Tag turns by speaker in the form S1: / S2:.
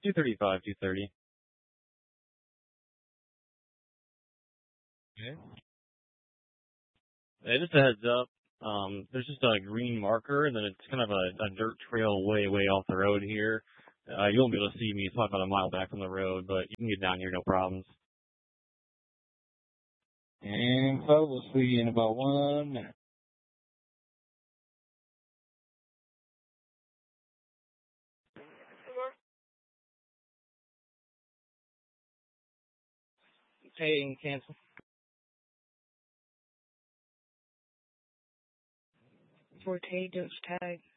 S1: 235, 230. Okay. Hey, just a heads up. There's just a green marker, and then it's kind of a dirt trail way off the road here. You won't be able to see me. It's probably about a mile back from the road, but you can get down here, no problems. And so we'll see you in about 1 minute. Hey, cancel.
S2: Forte, don't tag.